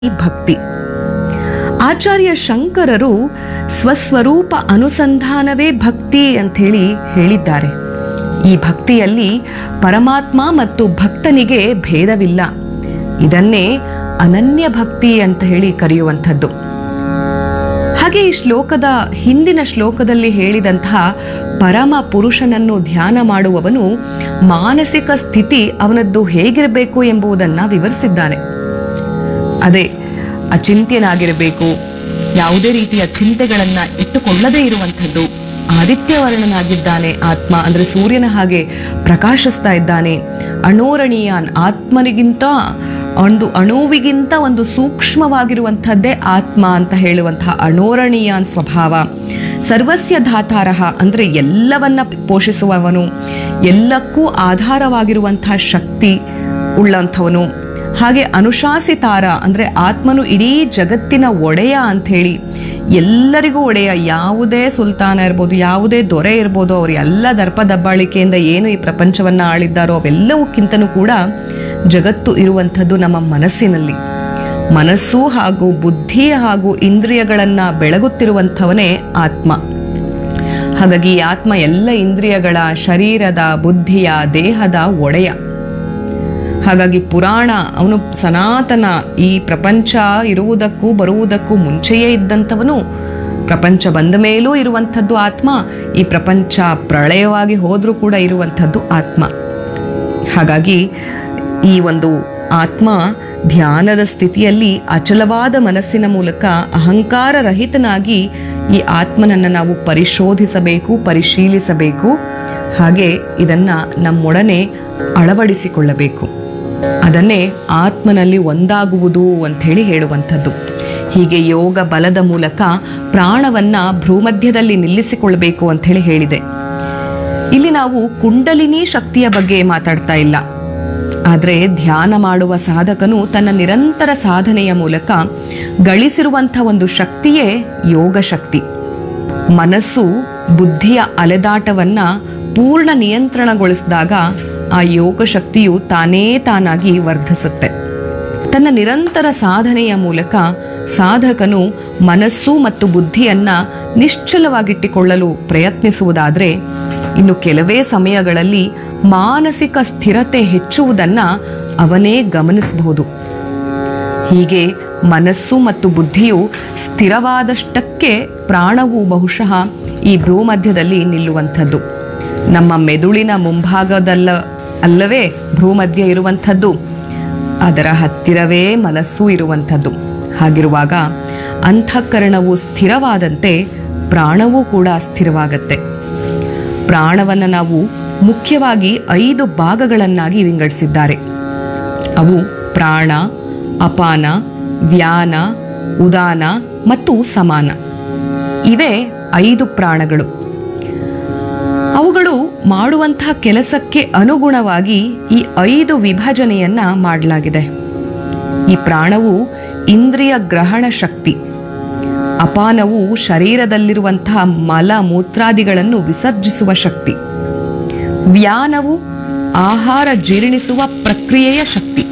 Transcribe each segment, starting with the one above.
ಭಕ್ತಿ. ಆಚಾರ್ಯ ಶಂಕರರು ಸ್ವಸ್ವರೂಪ ಅನುಸಂಧಾನವೇ ಭಕ್ತಿ ಅಂಥೇಳಿ ಹೇಳಿದ್ದಾರೆ. ಈ ಭಕ್ತಿಯಲ್ಲಿ ಪರಮಾತ್ಮ ಮತ್ತು ಭಕ್ತನಿಗೆ ಭೇದವಿಲ್ಲ. ಇದನ್ನೇ ಅನನ್ಯ ಭಕ್ತಿ ಅಂತ ಹೇಳಿ ಕರೆಯುವಂಥದ್ದು. ಹಾಗೆ ಈ ಶ್ಲೋಕದ ಹಿಂದಿನ ಶ್ಲೋಕದಲ್ಲಿ ಹೇಳಿದಂತಹ ಪರಮ ಪುರುಷನನ್ನು ಧ್ಯಾನ ಮಾಡುವವನು ಮಾನಸಿಕ ಸ್ಥಿತಿ ಅವನದ್ದು ಹೇಗಿರಬೇಕು ಎಂಬುದನ್ನು ವಿವರಿಸಿದ್ದಾನೆ. ಅದೇ ಅಚಿಂತ್ಯನಾಗಿರಬೇಕು, ಯಾವುದೇ ರೀತಿಯ ಚಿಂತೆಗಳನ್ನ ಇಟ್ಟುಕೊಳ್ಳದೇ ಇರುವಂಥದ್ದು. ಆದಿತ್ಯವರ್ಣನಾಗಿದ್ದಾನೆ ಆತ್ಮ, ಅಂದ್ರೆ ಸೂರ್ಯನ ಹಾಗೆ ಪ್ರಕಾಶಿಸ್ತಾ ಇದ್ದಾನೆ. ಅಣೋರಣೀಯಾನ್, ಆತ್ಮನಿಗಿಂತ ಒಂದು ಅಣುವಿಗಿಂತ ಒಂದು ಸೂಕ್ಷ್ಮವಾಗಿರುವಂಥದ್ದೇ ಆತ್ಮ ಅಂತ ಹೇಳುವಂತಹ ಅಣೋರಣೀಯಾನ್ ಸ್ವಭಾವ. ಸರ್ವಸ್ಯ ಧಾತಾರಃ, ಅಂದ್ರೆ ಎಲ್ಲವನ್ನ ಪೋಷಿಸುವವನು, ಎಲ್ಲಕ್ಕೂ ಆಧಾರವಾಗಿರುವಂತಹ ಶಕ್ತಿ ಉಳ್ಳಂಥವನು. ಹಾಗೆ ಅನುಶಾಸಿತಾರ, ಅಂದ್ರೆ ಆತ್ಮನು ಇಡೀ ಜಗತ್ತಿನ ಒಡೆಯ ಅಂಥೇಳಿ, ಎಲ್ಲರಿಗೂ ಒಡೆಯ. ಯಾವುದೇ ಸುಲ್ತಾನ ಇರ್ಬೋದು, ಯಾವುದೇ ದೊರೆ ಇರ್ಬೋದು, ಅವರು ಎಲ್ಲ ದರ್ಪ ದಬ್ಬಾಳಿಕೆಯಿಂದ ಏನು ಈ ಪ್ರಪಂಚವನ್ನ ಆಳಿದ್ದಾರೋ ಅವೆಲ್ಲವಕ್ಕಿಂತನೂ ಕೂಡ ಜಗತ್ತು ಇರುವಂಥದ್ದು ನಮ್ಮ ಮನಸ್ಸಿನಲ್ಲಿ. ಮನಸ್ಸು ಹಾಗೂ ಬುದ್ಧಿ ಹಾಗೂ ಇಂದ್ರಿಯಗಳನ್ನ ಬೆಳಗುತ್ತಿರುವಂಥವನೇ ಆತ್ಮ. ಹಾಗಾಗಿ ಈ ಆತ್ಮ ಎಲ್ಲ ಇಂದ್ರಿಯಗಳ, ಶರೀರದ, ಬುದ್ಧಿಯ, ದೇಹದ ಒಡೆಯ. ಹಾಗಾಗಿ ಪುರಾಣ ಅವನು ಸನಾತನ. ಈ ಪ್ರಪಂಚ ಇರುವುದಕ್ಕೂ ಬರುವುದಕ್ಕೂ ಮುಂಚೆಯೇ ಇದ್ದಂಥವನು, ಪ್ರಪಂಚ ಬಂದ ಮೇಲೂ ಇರುವಂಥದ್ದು ಆತ್ಮ, ಈ ಪ್ರಪಂಚ ಪ್ರಳಯವಾಗಿ ಹೋದ್ರೂ ಕೂಡ ಇರುವಂಥದ್ದು ಆತ್ಮ. ಹಾಗಾಗಿ ಈ ಒಂದು ಆತ್ಮ ಧ್ಯಾನದ ಸ್ಥಿತಿಯಲ್ಲಿ ಅಚಲವಾದ ಮನಸ್ಸಿನ ಮೂಲಕ ಅಹಂಕಾರ ರಹಿತನಾಗಿ ಈ ಆತ್ಮನನ್ನು ನಾವು ಪರಿಶೋಧಿಸಬೇಕು, ಪರಿಶೀಲಿಸಬೇಕು. ಹಾಗೆ ಇದನ್ನ ನಮ್ಮೊಡನೆ ಅಳವಡಿಸಿಕೊಳ್ಳಬೇಕು. ಅದನ್ನೇ ಆತ್ಮನಲ್ಲಿ ಒಂದಾಗುವುದು ಅಂತ ಹೇಳಿ ಹೇಳುವಂಥದ್ದು. ಹೀಗೆ ಯೋಗ ಬಲದ ಮೂಲಕ ಪ್ರಾಣವನ್ನ ಭ್ರೂಮಧ್ಯದಲ್ಲಿ ನಿಲ್ಲಿಸಿಕೊಳ್ಳಬೇಕು ಅಂತ ಹೇಳಿ ಹೇಳಿದೆ. ಇಲ್ಲಿ ನಾವು ಕುಂಡಲಿನಿ ಶಕ್ತಿಯ ಬಗ್ಗೆ ಮಾತಾಡ್ತಾ ಇಲ್ಲ. ಆದರೆ ಧ್ಯಾನ ಮಾಡುವ ಸಾಧಕನು ತನ್ನ ನಿರಂತರ ಸಾಧನೆಯ ಮೂಲಕ ಗಳಿಸಿರುವಂಥ ಒಂದು ಶಕ್ತಿಯೇ ಯೋಗ ಶಕ್ತಿ. ಮನಸ್ಸು ಬುದ್ಧಿಯ ಅಲೆದಾಟವನ್ನ ಪೂರ್ಣ ನಿಯಂತ್ರಣಗೊಳಿಸಿದಾಗ ಆ ಯೋಗ ಶಕ್ತಿಯು ತಾನೇ ತಾನಾಗಿ ವರ್ಧಿಸುತ್ತೆ. ತನ್ನ ನಿರಂತರ ಸಾಧನೆಯ ಮೂಲಕ ಸಾಧಕನು ಮನಸ್ಸು ಮತ್ತು ಬುದ್ಧಿಯನ್ನ ನಿಶ್ಚಲವಾಗಿಟ್ಟುಕೊಳ್ಳಲು ಪ್ರಯತ್ನಿಸುವುದಾದರೆ ಇನ್ನು ಕೆಲವೇ ಸಮಯಗಳಲ್ಲಿ ಮಾನಸಿಕ ಸ್ಥಿರತೆ ಹೆಚ್ಚುವುದನ್ನ ಅವನೇ ಗಮನಿಸಬಹುದು. ಹೀಗೆ ಮನಸ್ಸು ಮತ್ತು ಬುದ್ಧಿಯು ಸ್ಥಿರವಾದಷ್ಟಕ್ಕೆ ಪ್ರಾಣವು ಬಹುಶಃ ಈ ಭ್ರೂಮಧ್ಯದಲ್ಲಿ ನಿಲ್ಲುವಂಥದ್ದು. ನಮ್ಮ ಮೆದುಳಿನ ಅಲ್ಲವೇ ಭ್ರೂಮಧ್ಯ ಇರುವಂಥದ್ದು, ಅದರ ಹತ್ತಿರವೇ ಮನಸ್ಸು ಇರುವಂಥದ್ದು. ಹಾಗಿರುವಾಗ ಅಂತಃಕರಣವು ಸ್ಥಿರವಾದಂತೆ ಪ್ರಾಣವೂ ಕೂಡ ಸ್ಥಿರವಾಗತ್ತೆ. ಪ್ರಾಣವನ್ನು ನಾವು ಮುಖ್ಯವಾಗಿ 5 ಭಾಗಗಳನ್ನಾಗಿ ವಿಂಗಡಿಸಿದ್ದಾರೆ. ಅವು ಪ್ರಾಣ, ಅಪಾನ, ವ್ಯಾನ, ಉದಾನ ಮತ್ತು ಸಮಾನ. ಇವೇ 5 ಪ್ರಾಣಗಳು. ಅವುಗಳು ಮಾಡುವಂತಹ ಕೆಲಸಕ್ಕೆ ಅನುಗುಣವಾಗಿ ಈ 5 ವಿಭಜನೆಯನ್ನ ಮಾಡಲಾಗಿದೆ. ಈ ಪ್ರಾಣವು ಇಂದ್ರಿಯ ಗ್ರಹಣ ಶಕ್ತಿ, ಅಪಾನವು ಶರೀರದಲ್ಲಿರುವಂತಹ ಮಲ ಮೂತ್ರಾದಿಗಳನ್ನು ವಿಸರ್ಜಿಸುವ ಶಕ್ತಿ, ವ್ಯಾನವು ಆಹಾರ ಜೀರ್ಣಿಸುವ ಪ್ರಕ್ರಿಯೆಯ ಶಕ್ತಿ,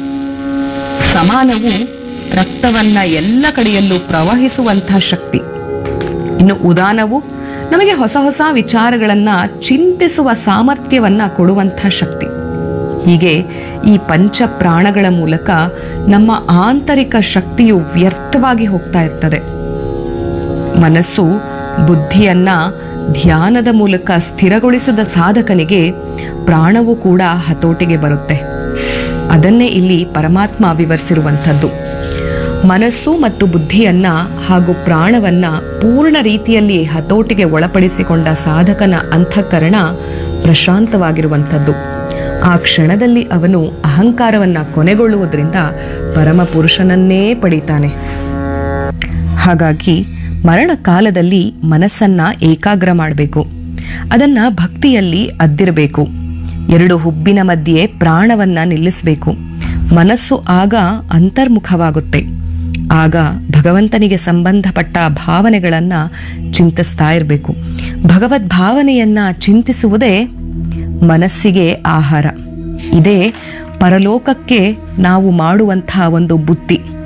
ಸಮಾನವು ರಕ್ತವನ್ನ ಎಲ್ಲ ಕಡೆಯಲ್ಲೂ ಪ್ರವಹಿಸುವಂತಹ ಶಕ್ತಿ, ಇನ್ನು ಉದಾನವು ನಮಗೆ ಹೊಸ ಹೊಸ ವಿಚಾರಗಳನ್ನ ಚಿಂತಿಸುವ ಸಾಮರ್ಥ್ಯವನ್ನ ಕೊಡುವಂಥ ಶಕ್ತಿ. ಹೀಗೆ ಈ ಪಂಚ ಪ್ರಾಣಗಳ ಮೂಲಕ ನಮ್ಮ ಆಂತರಿಕ ಶಕ್ತಿಯು ವ್ಯರ್ಥವಾಗಿ ಹೋಗ್ತಾ ಇರ್ತದೆ. ಮನಸ್ಸು ಬುದ್ಧಿಯನ್ನ ಧ್ಯಾನದ ಮೂಲಕ ಸ್ಥಿರಗೊಳಿಸಿದ ಸಾಧಕನಿಗೆ ಪ್ರಾಣವೂ ಕೂಡ ಹತೋಟಿಗೆ ಬರುತ್ತೆ. ಅದನ್ನೇ ಇಲ್ಲಿ ಪರಮಾತ್ಮ ವಿವರಿಸಿರುವಂಥದ್ದು. ಮನಸ್ಸು ಮತ್ತು ಬುದ್ಧಿಯನ್ನ ಹಾಗೂ ಪ್ರಾಣವನ್ನ ಪೂರ್ಣ ರೀತಿಯಲ್ಲಿ ಹತೋಟಿಗೆ ಒಳಪಡಿಸಿಕೊಂಡ ಸಾಧಕನ ಅಂತಃಕರಣ ಪ್ರಶಾಂತವಾಗಿರುವಂಥದ್ದು. ಆ ಕ್ಷಣದಲ್ಲಿ ಅವನು ಅಹಂಕಾರವನ್ನ ಕೊನೆಗೊಳ್ಳುವುದರಿಂದ ಪರಮ ಪುರುಷನನ್ನೇ ಪಡೀತಾನೆ. ಹಾಗಾಗಿ ಮರಣ ಕಾಲದಲ್ಲಿ ಮನಸ್ಸನ್ನ ಏಕಾಗ್ರ ಮಾಡಬೇಕು. ಅದನ್ನ ಭಕ್ತಿಯಲ್ಲಿ ಅದ್ದಿರಬೇಕು. 2 ಹುಬ್ಬಿನ ಮಧ್ಯೆ ಪ್ರಾಣವನ್ನ ನಿಲ್ಲಿಸಬೇಕು. ಮನಸ್ಸು ಆಗ ಅಂತರ್ಮುಖವಾಗುತ್ತೆ. ಆಗ ಭಗವಂತನಿಗೆ ಸಂಬಂಧಪಟ್ಟ ಭಾವನೆಗಳನ್ನ ಚಿಂತಿಸ್ತಾ ಇರಬೇಕು. ಭಗವದ್ ಭಾವನೆಯನ್ನ ಚಿಂತಿಸುವುದೇ ಮನಸ್ಸಿಗೆ ಆಹಾರ. ಇದೇ ಪರಲೋಕಕ್ಕೆ ನಾವು ಮಾಡುವಂತಹ ಒಂದು ಬುತ್ತಿ.